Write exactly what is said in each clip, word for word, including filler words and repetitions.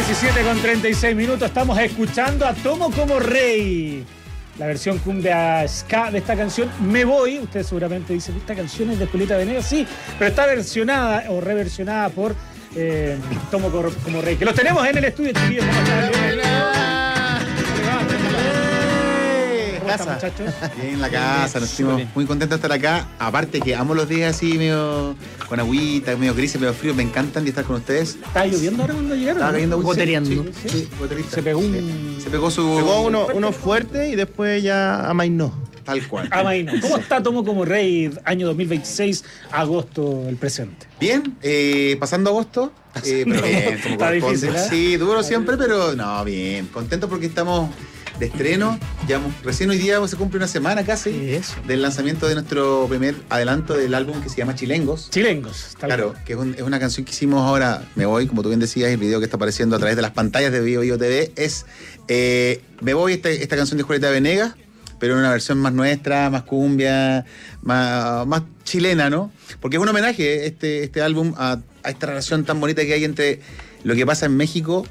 diecisiete con treinta y seis minutos, estamos escuchando a Tomo como Rey. La versión cumbia ska de esta canción, Me Voy. Ustedes seguramente dicen, ¿esta canción es de Julieta Venegas? Sí, pero está versionada o reversionada por eh, Tomo como Rey. Que los tenemos en el estudio, chiquillos. ¿Cómo están? Casa. Bien, en la casa, nos sentimos muy contentos de estar acá. Aparte que amo los días así medio con agüita, medio grises, medio frío, me encantan de estar con ustedes. ¿Estaba lloviendo ahora cuando llegaron? Estaba cayendo gotereando. Sí, sí, sí, goterista. Se pegó un... Se pegó su... Pegó uno, uno fuerte y después ya amainó. Tal cual. Amainó. ¿Cómo está Tomo como Rey, año dos mil veintiséis, agosto, el presente? Bien, eh, pasando agosto. Eh, pero bien, como está difícil, ¿eh? Sí, duro siempre, pero no, bien. Contento porque estamos de estreno. Ya recién hoy día se cumple una semana casi Eso. del lanzamiento de nuestro primer adelanto del álbum que se llama Chilengos. Chilengos. Tal Claro, cual. que es, un, es una canción que hicimos ahora, Me Voy, como tú bien decías, el video que está apareciendo a través de las pantallas de Bio Bio T V es eh, Me Voy, esta, esta canción de Julieta Venegas, pero en una versión más nuestra, más cumbia, más, más chilena, ¿no? Porque es un homenaje este, este álbum a, a esta relación tan bonita que hay entre lo que pasa en México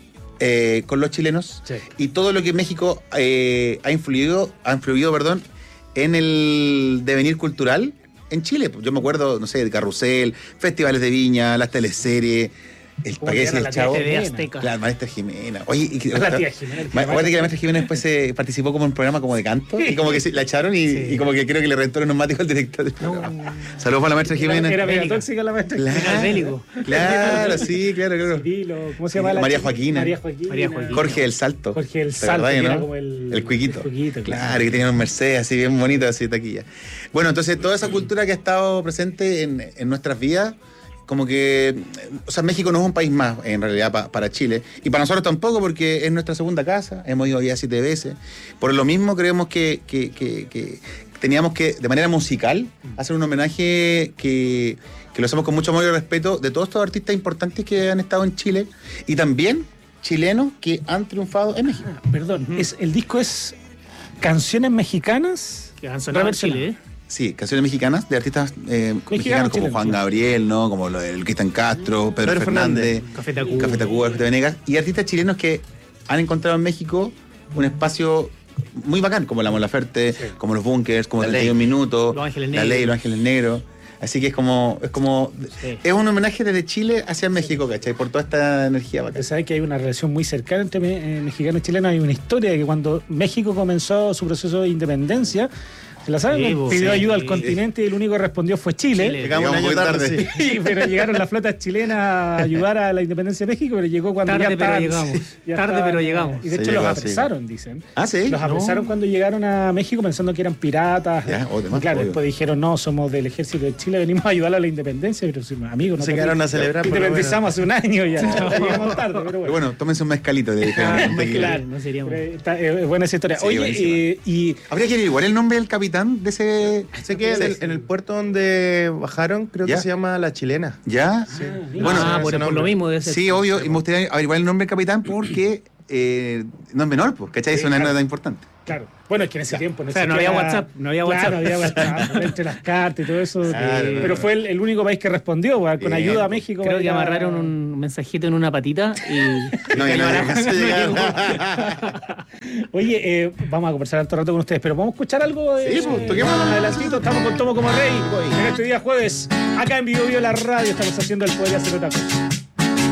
eh, con los chilenos, Sí. y todo lo que México eh, ha influido, ha influido, perdón, en el devenir cultural en Chile. Yo me acuerdo, no sé, de Carrusel, festivales de viña, las teleseries, el ¿Cómo paquete era del la Chavo. T V Azteca. La maestra Jimena. Oye, y, La tía Jimena. Ma- acuérdate que la maestra Jimena después se participó como en un programa como de canto, y como que se- la echaron y, Sí. y como que creo que le reventó el neumático al director del programa. Saludos para la maestra Jimena. Era, era mega Bélica. tóxica la maestra. Claro, bélico. claro, sí, claro, claro. Sí, lo- ¿Cómo se llama la María chica? Joaquina. María Joaquina. María Joaquina. Jorge del Salto. Jorge del ¿Te Salto, acordás, que era no? como el- El cuiquito. el cuiquito, claro. Claro, que tenía un Mercedes así bien bonito, así de taquilla. Bueno, entonces toda esa cultura que ha estado presente en, en nuestras vidas, como que, o sea, México no es un país más, en realidad, pa- para Chile. Y para nosotros tampoco, porque es nuestra segunda casa. Hemos ido ya siete veces. Por lo mismo, creemos que, que, que, que teníamos que, de manera musical, hacer un homenaje que, que lo hacemos con mucho amor y respeto de todos estos artistas importantes que han estado en Chile. Y también chilenos que han triunfado en México. Ah, perdón, es, el disco es Canciones Mexicanas. Que han sonado en reversionadas. Chile, ¿eh? Sí, canciones mexicanas de artistas eh, mexicanos como chilenos, Juan sí. Gabriel, ¿no? Como lo del Cristian Castro, Pedro, Pedro Fernández, Fernández, Café Tacuba. Café Tacuba, Jorge Venegas, y artistas chilenos que han encontrado en México un espacio muy bacán, como la Mon Laferte, Sí. como los Bunkers, como La treinta y un Ley. minutos, Los Ángeles La Negros. Ley, Los Ángeles Negros. Así que es como, es como, Sí. es un homenaje desde Chile hacia México, ¿cachai? Por toda esta energía bacán. Ustedes saben que hay una relación muy cercana entre me- eh, mexicanos y chilenos. Hay una historia de que cuando México comenzó su proceso de independencia, ¿se la saben? Sí, pues, Pidió sí. ayuda al continente y el único que respondió fue Chile. Chile. Llegamos un año tarde. Sí, pero llegaron las flotas chilenas a ayudar a la independencia de México, pero llegó cuando Tarde, ya pero estaban- llegamos. ya Tarde, estaban- pero llegamos. Y de Se hecho llegó los así. apresaron, dicen. Ah, sí. Los apresaron cuando llegaron a México pensando que eran piratas. Ya, oh, demás, Y claro, obvio. después dijeron, no, somos del ejército de Chile, venimos a ayudar a la independencia, pero sí, amigos, no Se te- quedaron a celebrar. por lo menos. Independizamos hace un año ya. Llegamos tarde, pero Pero bueno. bueno, tómense un mezcalito, le dijeron. Ah, un tequila. claro, No sería Pero mal. está- es buena esa historia. Sí, Oye, buenísima. eh, y Habría que averiguar el nombre del capitán de ese... Sé que en el, en el puerto donde bajaron, creo ¿Ya? que se llama La Chilena. ¿Ya? Bueno, ah, ese por, por nombre. lo mismo debe ser. Sí, obvio, y me gustaría averiguar el nombre del capitán porque eh, no es menor, pues, ¿cachai? Sí, Es una claro. nota importante. claro. Bueno, es que en ese tiempo O sea, no había WhatsApp, no había Claro, WhatsApp. no había WhatsApp, entre las cartas y todo eso. Claro, eh, no, pero no. fue el, el único país que respondió, pues, con Bien. ayuda a México. Creo para que ir a- amarraron un mensajito en una patita y. No, y no Para- alcanzó a llegar. Oye, eh, vamos a conversar harto rato con ustedes, pero vamos a escuchar algo de. Sí, pues, toquémoslo. Adelantito, estamos con Tomo como Rey. En este día jueves, acá en Vivo Vivo la radio, estamos haciendo el poder hacer otra cosa.